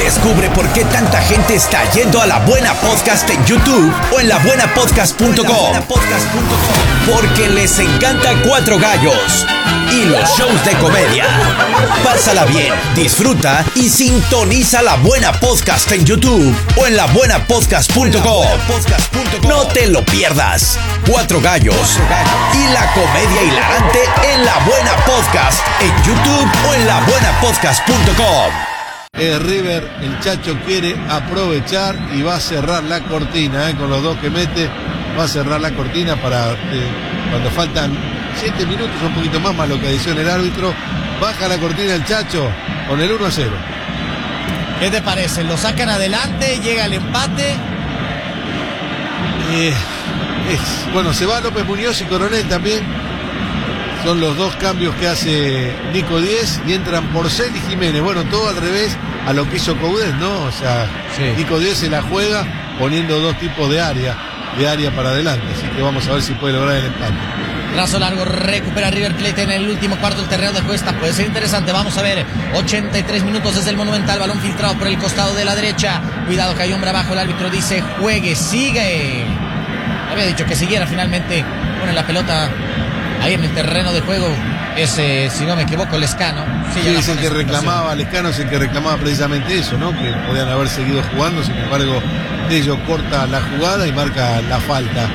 Descubre por qué tanta gente está yendo a La Buena Podcast en YouTube o en labuenapodcast.com. Porque les encanta Cuatro Gallos y los shows de comedia. Pásala bien, disfruta y sintoniza La Buena Podcast en YouTube o en labuenapodcast.com. No te lo pierdas. Cuatro Gallos y la comedia hilarante en La Buena Podcast en YouTube o en labuenapodcast.com. River, el Chacho quiere aprovechar y va a cerrar la cortina, con los dos que mete, va a cerrar la cortina para cuando faltan 7 minutos, un poquito más lo que adiciona el árbitro, baja la cortina el Chacho con el 1-0. ¿Qué te parece? Lo sacan adelante, llega el empate. Bueno, se va López Muñoz y Coronel también. Son los dos cambios que hace Nico Díez y entran Porcel y Jiménez. Bueno, todo al revés a lo que hizo Coudet, ¿no? O sea, sí. Nico Díez se la juega poniendo dos tipos de área para adelante. Así que vamos a ver si puede lograr el empate. Trazo largo, recupera River Plate en el último cuarto del terreno de juego. Esta puede ser interesante, vamos a ver. 83 minutos desde el Monumental, balón filtrado por el costado de la derecha. Cuidado que hay hombre abajo, el árbitro dice juegue, sigue. Había dicho que siguiera, finalmente pone la pelota ahí en el terreno de juego. Ese, si no me equivoco, Lescano. Sí, es el que reclamaba, Lescano es el que reclamaba precisamente eso, ¿no? Que podían haber seguido jugando, sin embargo, ellos corta la jugada y marca la falta.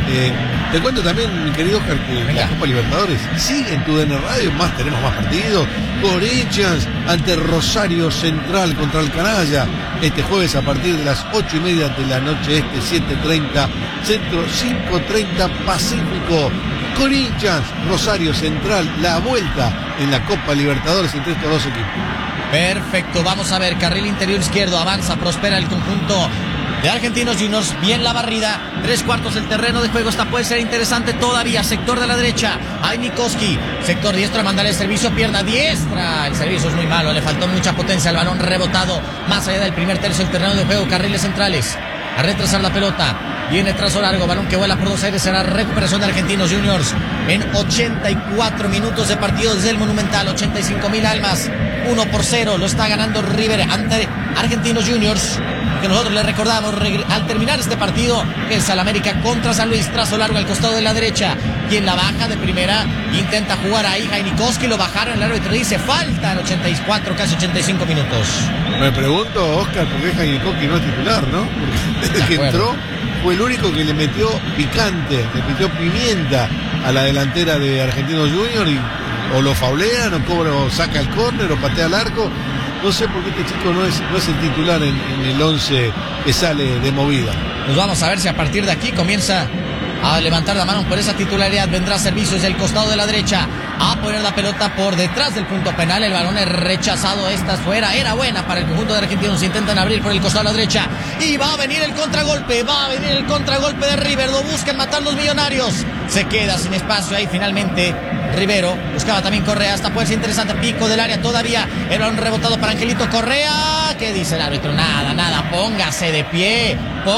Te cuento también, mi querido Oscar, que la Copa Libertadores sigue en tu DN Radio, tenemos más partidos. Corinthians ante Rosario Central contra el Canalla, este jueves a partir de las 8:30 de la noche, 7:30 Centro, 5:30 Pacífico. Corinthians, Rosario Central, la vuelta en la Copa Libertadores entre estos dos equipos. Perfecto, vamos a ver, carril interior izquierdo, avanza, prospera el conjunto de Argentinos Juniors, bien la barrida, 3/4 del terreno de juego, esta puede ser interesante todavía, sector de la derecha, hay Nikoski, sector diestro a mandar el servicio, pierna diestra, el servicio es muy malo, le faltó mucha potencia, el balón rebotado, más allá del primer tercio del terreno de juego, carriles centrales, a retrasar la pelota, viene trazo largo, balón que vuela por dos aires, será recuperación de Argentinos Juniors, en 84 minutos de partido desde el Monumental, 85,000 almas, 1-0, lo está ganando River ante Argentinos Juniors, que nosotros le recordamos al terminar este partido que es al América contra San Luis, trazo largo al costado de la derecha, quien la baja de primera, intenta jugar ahí Jainikoski, lo bajaron, el árbitro dice falta en 84, casi 85 minutos. Me pregunto, Oscar, ¿por qué Jainikoski no es titular, no? Porque desde que entró fue el único que le metió picante, le metió pimienta a la delantera de Argentinos Juniors y o lo faulean o cobra o saca el córner o patea al arco. No sé por qué este chico no es el titular en el 11 que sale de movida. Pues vamos a ver si a partir de aquí comienza a levantar la mano por esa titularidad. Vendrá servicios del costado de la derecha a poner la pelota por detrás del punto penal. El balón es rechazado, esta es fuera. Era buena para el conjunto de Argentinos. Intentan abrir por el costado de la derecha y va a venir el contragolpe. De River. Lo buscan matar los millonarios. Se queda sin espacio ahí finalmente. Rivero buscaba también Correa, hasta puede ser interesante, pico del área todavía, el balón rebotado para Angelito Correa. ¿Qué dice el árbitro? Nada, póngase de pie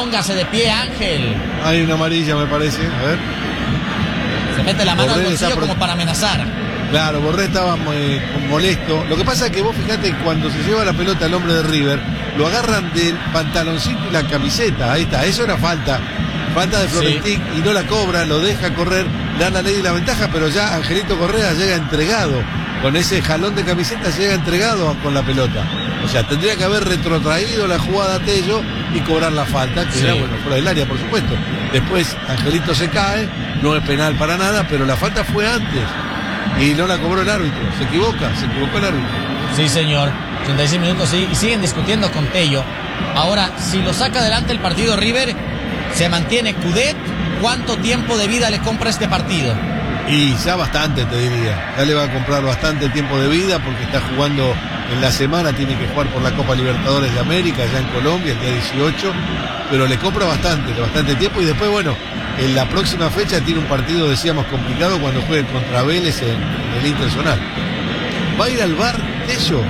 Ángel. Hay una amarilla me parece, a ver. Se mete la mano al bolsillo como para amenazar. Claro, Borré estaba molesto. Lo que pasa es que vos fijate, cuando se lleva la pelota al hombre de River, lo agarran del pantaloncito y la camiseta, ahí está, eso era falta de Florentín, sí. Y no la cobra, lo deja correr, da la ley y la ventaja, pero ya Angelito Correa llega entregado, con ese jalón de camiseta llega entregado con la pelota. O sea, tendría que haber retrotraído la jugada a Tello y cobrar la falta, que era, bueno, fuera del área, por supuesto. Después Angelito se cae, no es penal para nada, pero la falta fue antes y no la cobró el árbitro. Se equivocó el árbitro. Sí, señor. 86 minutos y siguen discutiendo con Tello. Ahora, si lo saca adelante el partido River, se mantiene Coudet. ¿Cuánto tiempo de vida le compra este partido? Y ya bastante, te diría. Ya le va a comprar bastante tiempo de vida porque está jugando en la semana, tiene que jugar por la Copa Libertadores de América, allá en Colombia, el día 18. Pero le compra bastante tiempo y después, bueno, en la próxima fecha tiene un partido, decíamos, complicado cuando juegue contra Vélez en el Internacional. ¿Va a ir al VAR Tello?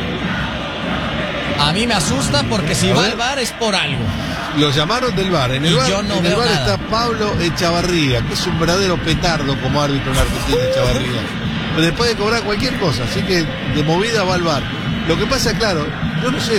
A mí me asusta porque si va al VAR es por algo. Lo llamaron del VAR. En el VAR está Pablo Echavarría, que es un verdadero petardo como árbitro en Argentina, Echavarría. Pero después de cobrar cualquier cosa, así que de movida va al VAR. Lo que pasa, claro, yo no sé,